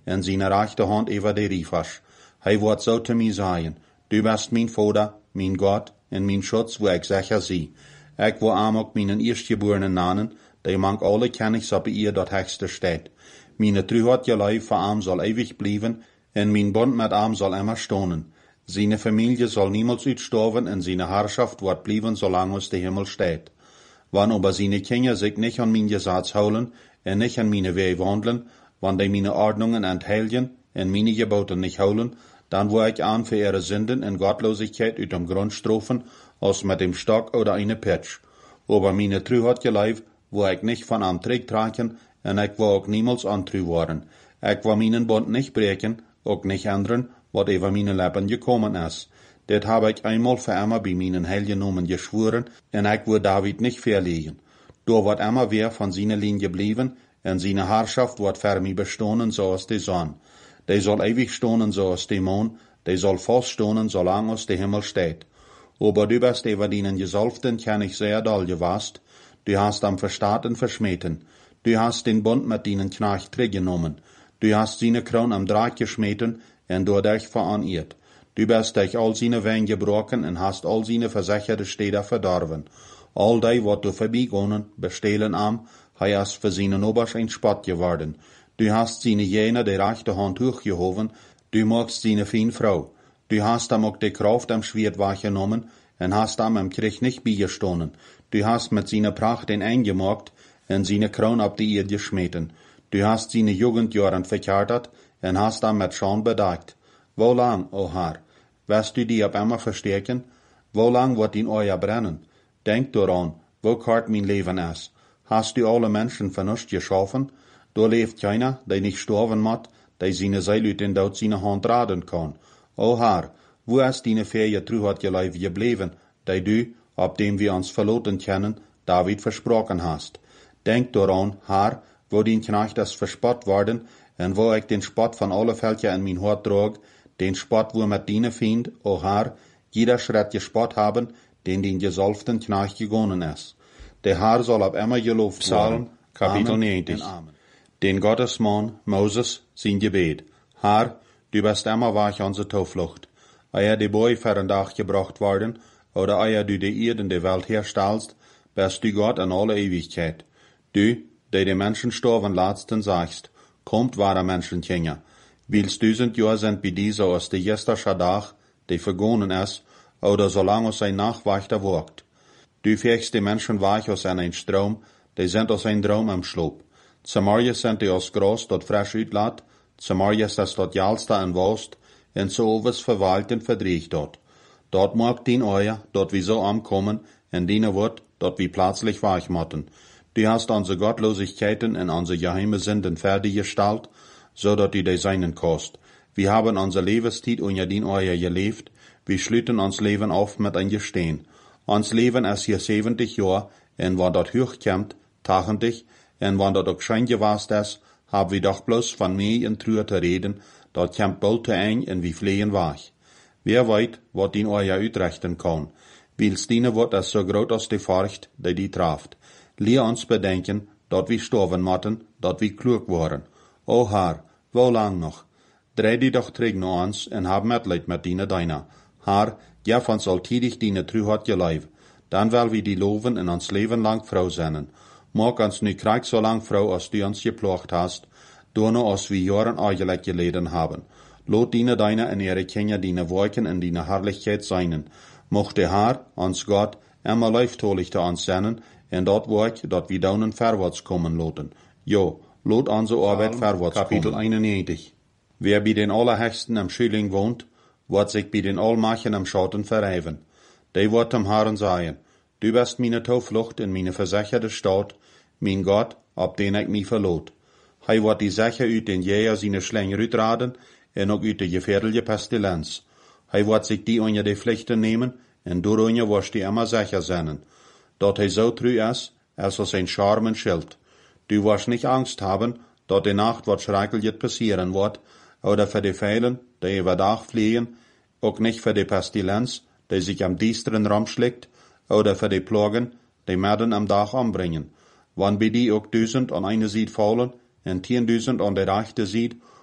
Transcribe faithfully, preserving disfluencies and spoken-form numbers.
en seine rechte Hand über die Riefasch. Hij wordt zo te mij zeggen, du bist mijn Vader, mijn Gott, en mijn Schutz, wo ik sicher zie. Ik wil am ook mijn eerstgeborenen nanen, die mank alle kennis op ihr dat hechste steht. Meine Trühat je Leib voor am soll ewig blijven, en mijn Bund mit am soll immer stonen. Seine Familie soll niemals uitsterven, en seine Herrschaft wordt blijven, zolang es der Himmel steht. Wann aber seine Kinder sich nicht an mein Gesetz houden, en nicht an meine Wege wandelen, wann die meine Ordnungen entheiligen, en meine Geboten nicht houden, dann wo ich an für ihre Sünden en Gottlosigkeit uit dem Grund strofen, als mit dem Stock oder eine Pitsch. Aber meine Trü hat gelebt, wo ich nicht von am Trick tragen, en ich wo auch niemals antrü worden. Ich wo meinen Bund nicht brechen, auch nicht ändern, wat über meine Leben gekommen ist. Das habe ich einmal für immer bei meinen Heiligen geschworen, en ich wo David nicht verlegen. Da wird immer wer von seiner Linie blieben, en seine Herrschaft wird für mich bestehen, so als die Sonne. Die soll ewig stonen, so als die Mond, die soll fast stonen, solange als der Himmel steht. Aber du bist über deinen Gesalbten, kenn ich sehr doll gewast. Du hast am Verstaten verschmähten. Du hast den Bund mit deinen Knecht genommen. Du hast seine Kron am Draht geschmeten, en durch dich veranirrt. Du bist durch all seine Wehen gebrochen, en hast all seine versicherte Städte verdorben. All die, wat du vorbeigonnen, bestehlen am, hij ist für seinen Oberst ein Spott geworden. Du hast seine Jene die rechte Hand hochgehoben, du magst seine feine Frau. Du hast am auch die Kraft am Schwert wahrgenommen, en hast am im Krieg nicht beigestanden. Du hast mit seiner Pracht den eingemacht, en seine Kron ab die Erde geschmeten. Du hast seine Jugendjahren verkärtert, en hast am mit Scham bedeckt. Wo lang, o Herr, wirst du die ab immer verstärken? Wo lang wird ihn euer brennen? Denk daran, wo kart mein Leben ist. Hast du alle Menschen vernünftig geschaffen? Da leeft keiner, der nicht sterben moet, der seine Seele uit den Dood seine Hand raden kann. O Herr, wo ist deine Fähige Trühat geleif gebleven, der du, ab dem wir uns verloren kennen, David versprochen hast? Denk daran, Herr, wo dein Knecht ist verspott worden, en wo ich den Spott von alle Völker in mein Hort trug, den Spott, wo mit deine Feind, o Herr, jeder Schritt gespott haben, den den gesalbten Knecht gegangen ist. Der Herr soll ab immer gelobt Psalm, Kapitel neunzig. Den Gottesmann, Moses, sein Gebet. Herr, du bist immer wach unsere Zuflucht. Ehe die Boy für den Tag gebracht worden, oder ehe du die Erde in der Welt herstellst, bist du Gott in alle Ewigkeit. Du, der die Menschen sterben letzten sagst, kommt wahre Menschenkinder. Wils tausend Jahre sind bei dieser aus der gestrige Tag, der vergonnen ist, oder solange es ein Nachwächter wirkt. Du fährst die Menschen wach aus einem Strom, die sind aus einem Traum am Schlaf. Zumal sind die aus Gras dort frisch uitlaat, zumal ist das dort jalsta en wost, en so was verwalkt en verdriecht dort. Dort mag dien euer, dort wie so ankommen, en diene wird, dort wie plötzlich weich motten. Du hast unsere Gottlosigkeiten en unsere geheime Sünden fertiggestellt, so dat du die seinen kost. Wir haben unser Lebenszeit unter dien euer gelebt, wir schlüten uns Leben auf mit ein Gestehen. Uns Leben ist hier siebzig Jahre, en wann dort hochkommt, tachendig, en wann dat ook schijn gewast is, hab wir doch bloß von mir in Trühe te reden, dat kommt bald te ein en wie fliehen wach. Wer weet, wat dien euer uitrichten kann. Wils diene wordt es so groot als die Furcht, die die traft. Leer uns bedenken, dat wir sterben motten, dat wir klug waren. O Herr, wo lang noch? Dreh die doch terug naar ons en hab Mitleid mit diene deiner. Herr, gef uns alltidig diene Trühat geleif. Dan wel wir die loven en ons leven lang vrouw zijn. Mag uns nu krijg so lang vrouw als du uns geplocht hast, doorno als wir Jahren eigentlich geleden haben. Lot diene deine en ihre Kinder diene Wolken in diene Herrlichkeit seinen. Mocht der Herr, uns Gott, immer leiftolig zu uns sein, en dort Werk, dat wir daunen verwärts kommen loten. Jo, lot unsere Arbeit verwärts kommen. Kapitel einundneunzig. Wer bei den Allerhöchsten am Schüling wohnt, wird sich bei den Allmachen am Schatten verreiven. Die wird dem Herrn sagen, du bist meine Zuflucht in meine versicherte Stadt, mein Gott, ab den ich mich verlot. Hij wird die Sache uit den Jäger seine Schlänger uitraden, en ook uit de gefährliche Pestilenz. Hij wird sich die unter die Pflichten nehmen, en doorunter wirst die immer sicher sein. Dat hij so treu ist, als aus ein Charmen Schild. Du wirst nicht Angst haben, dat die Nacht wat schrecklich passieren wird, oder für die Feilen, die über Tag fliehen, auch nicht für die Pestilenz, die sich am düsteren Raum schlägt, oder für die Plagen, die Mörden am Tag anbringen. Wann bei die auch tausend an eine Seite fallen, en tienduizend an der rechte Seite,